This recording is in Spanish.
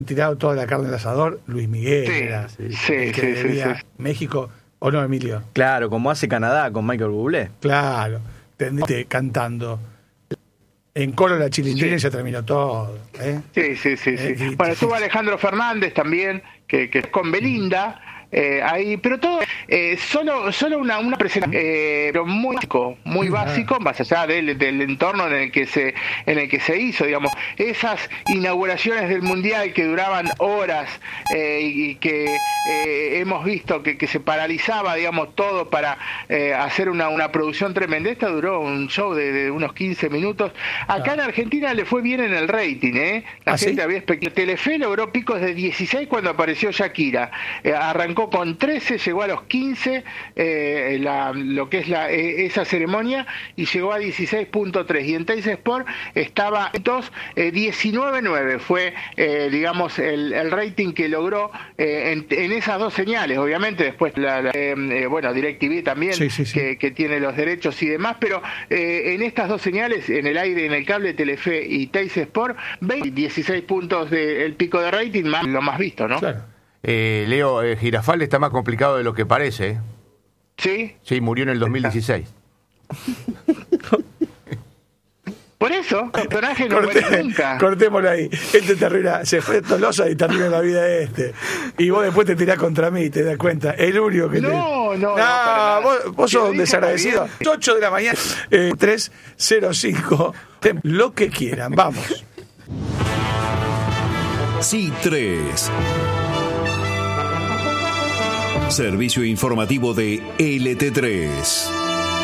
tirado toda la carne al asador, Luis Miguel Sí, era sí, el que sí, debía sí. México, ¿o no, Emilio? Claro, como hace Canadá con Michael Bublé. Claro, cantando en coro la Chilindrina y se terminó todo. Sí. Bueno, estuvo Alejandro Fernández también, que es con Belinda. Ahí, pero todo solo una presentación, pero muy básico, más allá del entorno en el que se hizo, digamos, esas inauguraciones del mundial que duraban horas y que hemos visto que se paralizaba, digamos, todo para hacer una producción tremenda. Esta duró un show de unos 15 minutos. Acá en Argentina le fue bien en el rating, la gente había expectado. Telefe logró picos de 16 cuando apareció Shakira. Arrancó con 13, llegó a los 15 lo que es esa ceremonia, y llegó a 16.3, y en Teis Sport estaba 19.9 fue digamos el rating que logró en esas dos señales. Obviamente después bueno, DirecTV también, que tiene los derechos y demás, pero en estas dos señales, en el aire, en el cable, Telefe y Teis Sport, 16 puntos del pico de rating, lo más visto, ¿no? Claro. Leo, Girafales está más complicado de lo que parece. ¿Sí? Sí, murió en el 2016. Por eso, el personaje no muere nunca. Cortémoslo ahí. Se fue Tolosa y terminó la vida de este. Y vos después te tirás contra mí, te das cuenta. El único que No. Vos sos un desagradecido. 8 de la mañana, 3:05. Lo que quieran, vamos. Sí, 3. Servicio informativo de LT3.